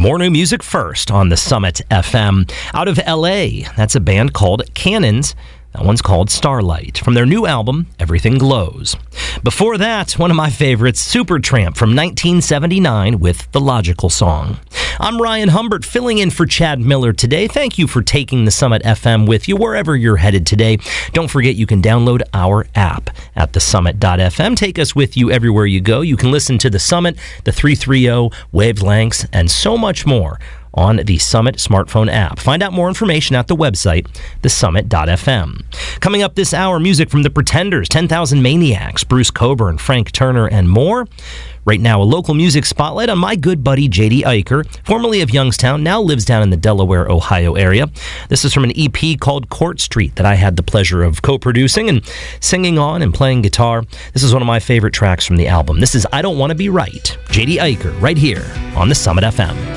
More new music first on the Summit FM. Out of LA, that's a band called Cannons. That one's called Starlight, from their new album, Everything Glows. Before that, one of my favorites, Supertramp from 1979 with The Logical Song. I'm Ryan Humbert, filling in for Chad Miller today. Thank you for taking the Summit FM with you wherever you're headed today. Don't forget you can download our app at thesummit.fm. Take us with you everywhere you go. You can listen to The Summit, the 330, Wavelengths, and so much more on the Summit smartphone app. Find out more information at the website, thesummit.fm. Coming up this hour, music from The Pretenders, 10,000 Maniacs, Bruce Cockburn, Frank Turner, and more. Right now, a local music spotlight on my good buddy J.D. Eicher, formerly of Youngstown, now lives down in the Delaware, Ohio area. This is from an EP called Court Street that I had the pleasure of co-producing and singing on and playing guitar. This is one of my favorite tracks from the album. This is I Don't Want to Be Right, J.D. Eicher, right here on the Summit FM.